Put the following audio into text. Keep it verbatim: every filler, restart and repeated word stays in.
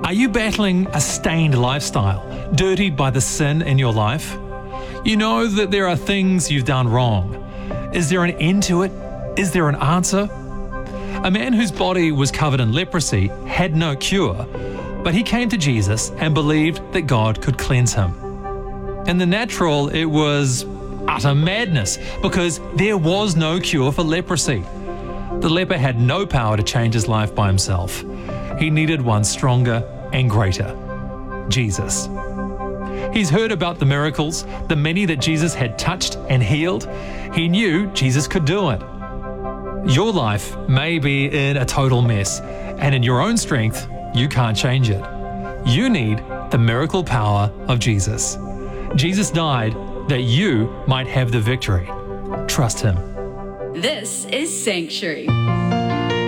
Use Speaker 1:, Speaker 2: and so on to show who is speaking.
Speaker 1: Are you battling a stained lifestyle, dirtied by the sin in your life? You know that there are things you've done wrong. Is there an end to it? Is there an answer? A man whose body was covered in leprosy had no cure, but he came to Jesus and believed that God could cleanse him. In the natural, it was utter madness because there was no cure for leprosy. The leper had no power to change his life by himself. He needed one stronger and greater, Jesus. He's heard about the miracles, the many that Jesus had touched and healed. He knew Jesus could do it. Your life may be in a total mess, and in your own strength, you can't change it. You need the miracle power of Jesus. Jesus died that you might have the victory. Trust him.
Speaker 2: This is Sanctuary.